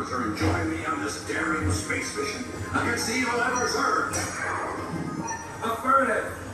Officer, join me on this daring space mission against the evil Emperor's Earth. Affirmative.